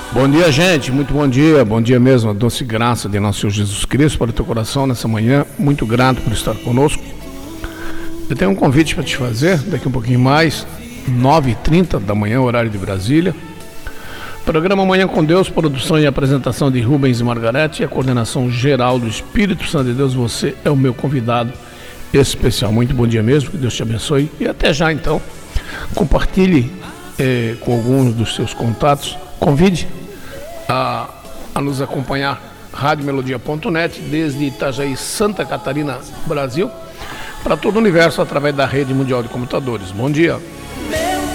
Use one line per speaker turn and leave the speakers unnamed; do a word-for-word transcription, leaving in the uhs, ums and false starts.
Bom dia, gente, muito bom dia, bom dia mesmo, a doce graça de nosso Senhor Jesus Cristo para o teu coração nessa manhã, muito grato por estar conosco. Eu tenho um convite para te fazer, daqui um pouquinho mais, nove e trinta da manhã, horário de Brasília. Programa Manhã com Deus, produção e apresentação de Rubens e Margarete e a coordenação geral do Espírito Santo de Deus. Você é o meu convidado especial. Muito bom dia mesmo, que Deus te abençoe e até já então. Compartilhe eh, com alguns dos seus contatos, convide a, a nos acompanhar rádio melodia ponto net desde Itajaí, Santa Catarina, Brasil, para todo o universo através da rede mundial de computadores. Bom dia.